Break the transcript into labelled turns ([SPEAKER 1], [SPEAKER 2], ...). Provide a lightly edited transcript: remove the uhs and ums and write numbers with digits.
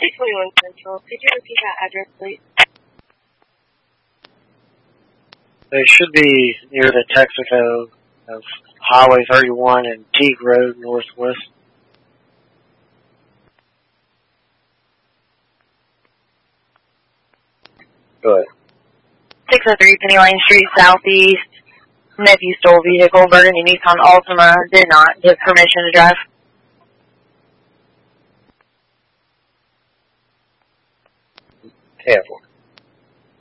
[SPEAKER 1] 621 Central. Could you repeat that address, please?
[SPEAKER 2] It should be near the Texaco of Highway 31 and Teague Road Northwest. Go ahead.
[SPEAKER 3] 603 Penny Lane Street Southeast. Nephew stole vehicle. Burgundy Nissan Altima. Did not give permission to drive.
[SPEAKER 2] 10-4.